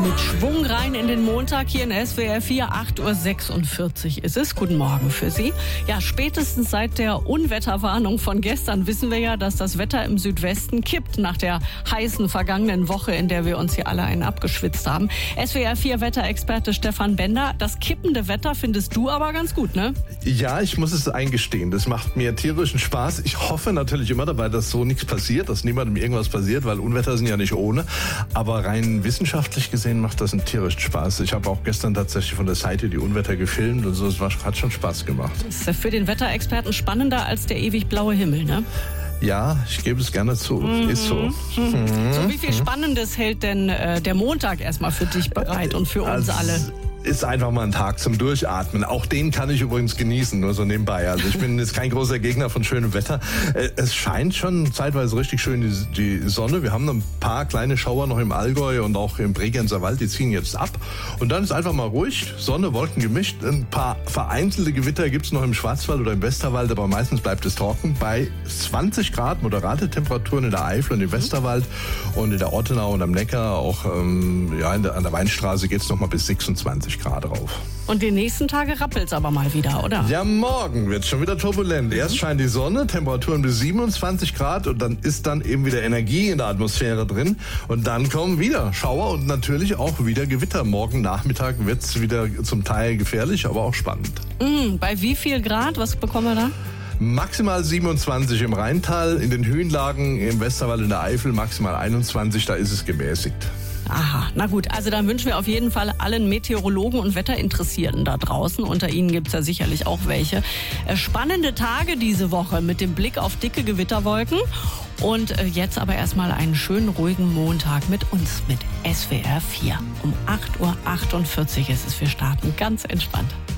Mit Schwung rein in den Montag hier in SWR 4, 8:46 Uhr ist es. Guten Morgen für Sie. Ja, spätestens seit der Unwetterwarnung von gestern wissen wir ja, dass das Wetter im Südwesten kippt nach der heißen vergangenen Woche, in der wir uns hier alle einen abgeschwitzt haben. SWR 4 Wetterexperte Stefan Bender, das kippende Wetter findest du aber ganz gut, ne? Ja, ich muss es eingestehen, das macht mir tierischen Spaß. Ich hoffe natürlich immer dabei, dass so nichts passiert, dass niemandem irgendwas passiert, weil Unwetter sind ja nicht ohne. Aber rein wissenschaftlich gesehen macht das einen tierischen Spaß. Ich habe auch gestern tatsächlich von der Seite die Unwetter gefilmt und so, es hat schon Spaß gemacht. Das ist für den Wetterexperten spannender als der ewig blaue Himmel, ne? Ja, ich gebe es gerne zu. Ist so. So, wie viel Spannendes hält denn der Montag erstmal für dich bereit und für uns alle? Ist einfach mal ein Tag zum Durchatmen. Auch den kann ich übrigens genießen, nur so nebenbei. Also ich bin jetzt kein großer Gegner von schönem Wetter. Es scheint schon zeitweise richtig schön die Sonne. Wir haben ein paar kleine Schauer noch im Allgäu und auch im Bregenzer Wald. Die ziehen jetzt ab. Und dann ist einfach mal ruhig. Sonne, Wolken gemischt. Ein paar vereinzelte Gewitter gibt's noch im Schwarzwald oder im Westerwald, aber meistens bleibt es trocken. Bei 20 Grad moderate Temperaturen in der Eifel und im Westerwald und in der Ortenau und am Neckar. Auch an der Weinstraße geht's noch mal bis 26 Grad drauf. Und die nächsten Tage rappelt's aber mal wieder, oder? Ja, morgen wird's schon wieder turbulent. Erst scheint die Sonne, Temperaturen bis 27 Grad und dann ist dann eben wieder Energie in der Atmosphäre drin. Und dann kommen wieder Schauer und natürlich auch wieder Gewitter. Morgen Nachmittag wird's wieder zum Teil gefährlich, aber auch spannend. Bei wie viel Grad? Was bekommen wir da? Maximal 27 im Rheintal, in den Höhenlagen im Westerwald in der Eifel maximal 21, da ist es gemäßigt. Aha, na gut, also dann wünschen wir auf jeden Fall allen Meteorologen und Wetterinteressierten da draußen, unter Ihnen gibt's ja sicherlich auch welche, spannende Tage diese Woche mit dem Blick auf dicke Gewitterwolken. Und jetzt aber erstmal einen schönen, ruhigen Montag mit uns, mit SWR 4. Um 8:48 Uhr ist es, wir starten ganz entspannt.